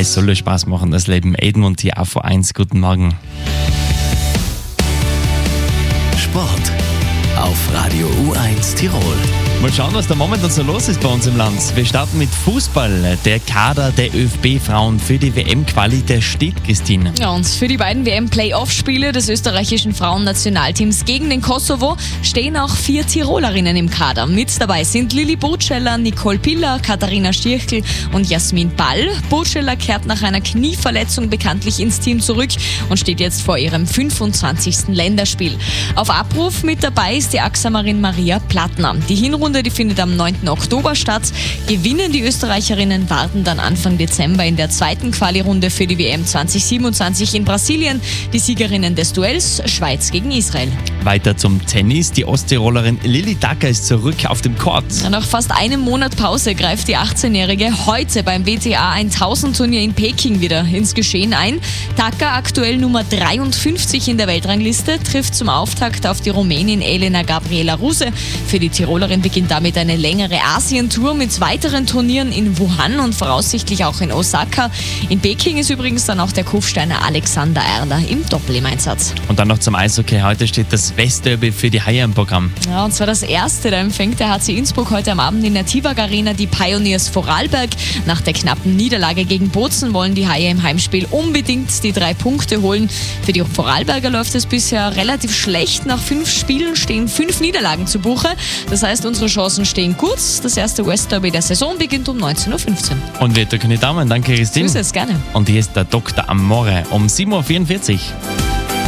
Es soll dir Spaß machen, das Leben. Edmund hier auf A1. Guten Morgen. Sport auf Radio U1 Tirol. Mal schauen, was da momentan so los ist bei uns im Land. Wir starten mit Fußball. Der Kader der ÖFB-Frauen für die WM-Quali, der steht, Christine. Ja, und für die beiden WM-Playoff-Spiele des österreichischen Frauennationalteams gegen den Kosovo stehen auch 4 Tirolerinnen im Kader. Mit dabei sind Lilly Burtscheller, Nicole Piller, Katharina Stirchel und Jasmin Ball. Burtscheller kehrt nach einer Knieverletzung bekanntlich ins Team zurück und steht jetzt vor ihrem 25. Länderspiel. Auf Abruf mit dabei ist die Axamarin Maria Plattner. Die Hinrunde, die findet am 9. Oktober statt. Gewinnen die Österreicherinnen, warten dann Anfang Dezember in der zweiten Quali-Runde für die WM 2027 in Brasilien. Die Siegerinnen des Duells Schweiz gegen Israel. Weiter zum Tennis. Die Osttirolerin Lilly Dacker ist zurück auf dem Court. Nach fast einem Monat Pause greift die 18-Jährige heute beim WTA 1000 Turnier in Peking wieder ins Geschehen ein. Dacker, aktuell Nummer 53 in der Weltrangliste, trifft zum Auftakt auf die Rumänin Elena Gabriela Ruse. Für die Tirolerin beginnt damit eine längere Asientour mit weiteren Turnieren in Wuhan und voraussichtlich auch in Osaka. In Peking ist übrigens dann auch der Kufsteiner Alexander Erler im Doppel im Einsatz. Und dann noch zum Eishockey. Heute steht das Westderby für die Haie im Programm. Ja, und zwar das erste. Da empfängt der HC Innsbruck heute am Abend in der Tivag Arena die Pioneers Vorarlberg. Nach der knappen Niederlage gegen Bozen wollen die Haie im Heimspiel unbedingt die 3 Punkte holen. Für die Vorarlberger läuft es bisher relativ schlecht. Nach 5 Spielen stehen 5 Niederlagen zu Buche. Das heißt, unsere Chancen stehen gut. Das erste Westderby der Saison beginnt um 19.15 Uhr. Und wir drücken die Daumen. Danke, Christine. Tschüss, gerne. Und hier ist der Dr. Amore um 7.44 Uhr.